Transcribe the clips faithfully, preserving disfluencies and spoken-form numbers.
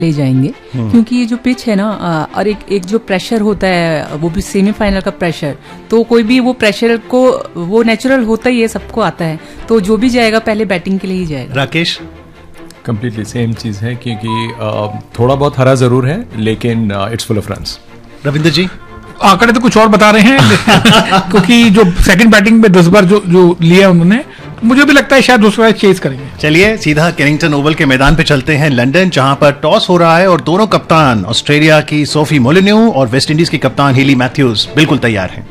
ले जाएंगे, क्योंकि ये जो पिच है ना, और एक एक जो प्रेशर होता है, वो भी सेमीफाइनल का प्रेशर, तो कोई भी वो प्रेशर को, वो नेचुरल होता ही है, सबको आता है, तो जो भी जाएगा पहले बैटिंग के लिए ही जाएगा। राकेश? कंप्लीटली सेम चीज है, क्योंकि थोड़ा बहुत हरा जरूर है, लेकिन it's full of runs. Ravindra जी? आंकड़े तो कुछ और बता रहे हैं क्योंकि जो सेकंड बैटिंग में दस बार जो जो लिया उन्होंने, मुझे भी लगता है शायद दूसरा चेज करेंगे। चलिए सीधा कैनिंगटन ओवल के मैदान पे चलते हैं, लंदन, जहां पर टॉस हो रहा है और दोनों कप्तान, ऑस्ट्रेलिया की सोफी मोलिन्यू और वेस्ट इंडीज की कप्तान हेली मैथ्यूज, बिल्कुल तैयार हैं।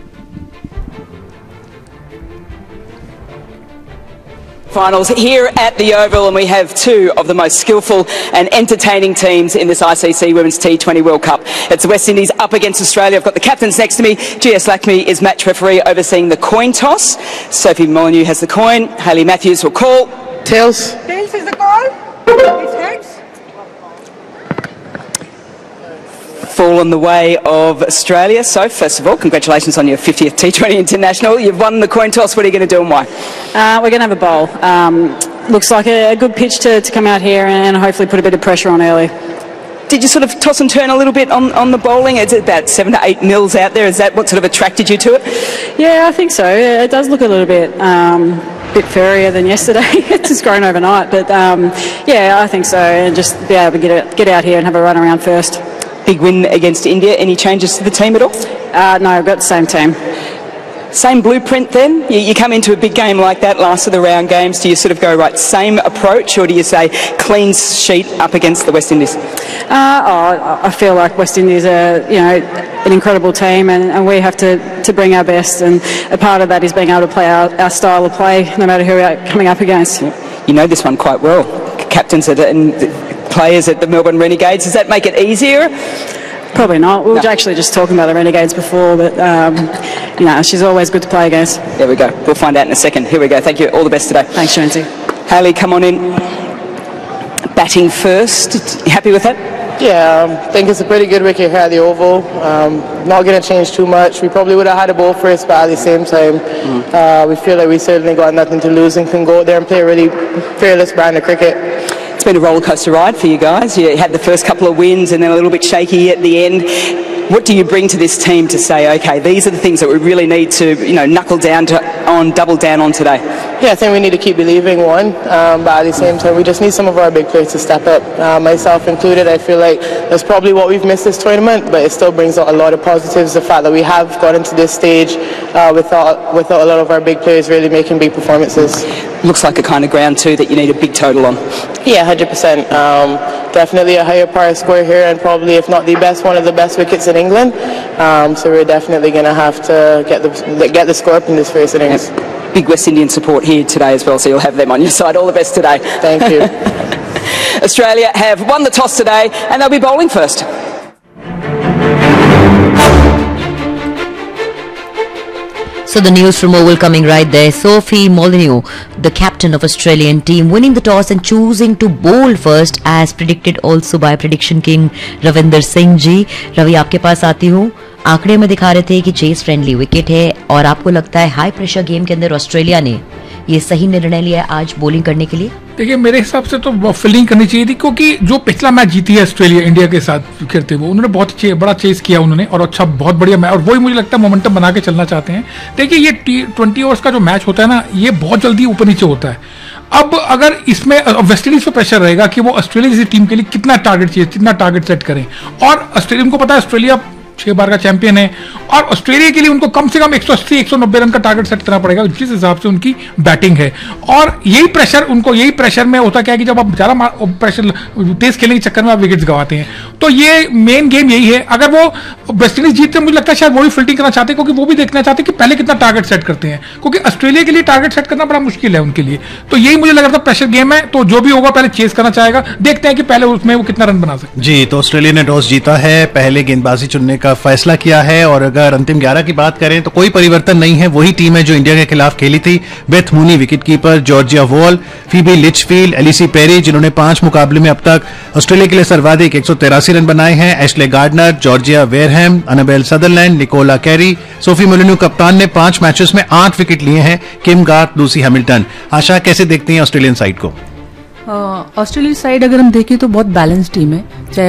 Finals here at the Oval, and we have two of the most skillful and entertaining teams in this I C C Women's T twenty World Cup. It's West Indies up against Australia. I've got the captains next to me. G S Lakme is match referee overseeing the coin toss. Sophie Molyneux has the coin. Hayley Matthews will call. Tails. Tails is the call. It's heads. Fall in the way of Australia. So, first of all, congratulations on your fiftieth T twenty International. You've won the coin toss. What are you going to do and why? Uh, we're going to have a bowl. Um, looks like a, a good pitch to, to come out here and hopefully put a bit of pressure on early. Did you sort of toss and turn a little bit on, on the bowling? It's about seven to eight mils out there. Is that what sort of attracted you to it? Yeah, I think so. It does look a little bit um, bit furrier than yesterday. It's just grown overnight. But um, yeah, I think so. And just be able to get, it, get out here and have a run around first. Big win against India. Any changes to the team at all? Uh, no, I've got the same team. Same blueprint then? You, you come into a big game like that, last of the round games, do you sort of go, right, same approach, or do you say clean sheet up against the West Indies? Uh, oh, I feel like West Indies are, you know, an incredible team, and, and we have to, to bring our best, and a part of that is being able to play our, our style of play, no matter who we're coming up against. You know this one quite well. Captains at, and players at the Melbourne Renegades. Does that make it easier? Probably not. We were No. actually just talking about the Renegades before, but um, you know, she's always good to play against. There we go. We'll find out in a second. Here we go. Thank you. All the best today. Thanks, Jonesy. Hayley, come on in. Batting first. You happy with that? Yeah, I um, think it's a pretty good wicket here at the Oval. Um, not going to change too much. We probably would have had a ball first, but at the same time, mm. uh, we feel like we certainly got nothing to lose and can go out there and play a really fearless brand of cricket. It's been a roller coaster ride for you guys. You had the first couple of wins and then a little bit shaky at the end. What do you bring to this team to say, okay, these are the things that we really need to, you know, knuckle down to, on, double down on today? Yeah, I think we need to keep believing, one, um, but at the same time, we just need some of our big players to step up. Uh, myself included, I feel like that's probably what we've missed this tournament, but it still brings out a lot of positives. The fact that we have gotten to this stage uh, without, without a lot of our big players really making big performances. Looks like a kind of ground too that you need a big total on. Yeah, one hundred percent. Um, definitely a higher par score here, and probably, if not the best, one of the best wickets in England. Um, so we're definitely going to have to get the get the score up in this first innings. Yep. Big West Indian support here today as well, so you'll have them on your side. All the best today. Thank you. Australia have won the toss today, and they'll be bowling first. So the news from Oval coming right there. Sophie Molyneux, the captain of Australian team, winning the toss and choosing to bowl first, as predicted also by prediction king Ravinder Singh ji. Ravi, आपके पास आती हूँ. आंकड़े में दिखा रहे थे कि chess friendly wicket है, और आपको लगता है हाई प्रेशर गेम के अंदर ऑस्ट्रेलिया ने ये सही निर्णय लिया आज बॉलिंग करने के लिए? देखिए, मेरे हिसाब से तो फील्डिंग करनी चाहिए थी, क्योंकि जो पिछला मैच जीती है ऑस्ट्रेलिया इंडिया के साथ खेलते हुए, उन्होंने बहुत अच्छे बड़ा चेस किया उन्होंने, और अच्छा बहुत बढ़िया मैच, और वही मुझे लगता है मोमेंटम बना के चलना चाहते हैं. देखिए, ये टी ट्वेंटी ओवर्स का जो मैच होता है ना, ये बहुत जल्दी ऊपर नीचे होता है. अब अगर इसमें वेस्ट इंडीज पे प्रेशर रहेगा कि वो ऑस्ट्रेलिया जैसी टीम के लिए कितना टारगेट चाहिए, कितना टारगेट सेट करें, और ऑस्ट्रेलिया को पता है ऑस्ट्रेलिया छह बार का चैंपियन है, और ऑस्ट्रेलिया के लिए उनको कम से कम एक सौ अस्सी एक सौ नब्बे रन का टारगेट सेट करना पड़ेगा, जिस हिसाब से उनकी बैटिंग है. और यही प्रेशर उनको यही प्रेशर में होता क्या है कि जब आप ज्यादा प्रेशर तेज खेलने के चक्कर में आप विकेट्स गवाते हैं. तो ये मेन गेम यही है. अगर वो वेस्ट इंडीज जीतते, मुझे लगता है शायद वो भी फील्डिंग करना चाहते हैं, क्योंकि वो भी देखना चाहते हैं कि पहले कितना टारगेट सेट करते हैं, क्योंकि ऑस्ट्रेलिया के लिए टारगेट सेट करना बड़ा मुश्किल है उनके लिए. तो यही मुझे लग रहा था प्रेशर गेम है, तो जो भी होगा पहले चेस करना चाहेगा. देखते हैं कि पहले उसमें वो कितना रन बना सकते. जी, तो ऑस्ट्रेलिया ने टॉस जीता है, पहले गेंदबाजी चुनने का फैसला किया है, और अगर अंतिम ग्यारह की बात करें तो कोई परिवर्तन नहीं है. वही टीम है जो इंडिया के खिलाफ खेली थी. Beth Mooney wicketkeeper, Georgia wall, Phoebe Litchfield, Élysée peri, जिन्होंने पांच मुकाबले में अब तक ऑस्ट्रेलिया के लिए सर्वाधिक एक सौ तिरासी रन बनाए हैं, Ashleigh Gardner, Georgia Wareham, Annabel Sutherland, Nicola Carey, Sophie मोलिन्यू कप्तान ने पांच मैचेस में आठ विकेट लिए हैं, किम गार्थ, लूसी हैमिल्टन. आशा, कैसे देखती हैं ऑस्ट्रेलियन साइड को? ऑस्ट्रेलिया साइड अगर हम देखें तो बहुत बैलेंस टीम है, चाहे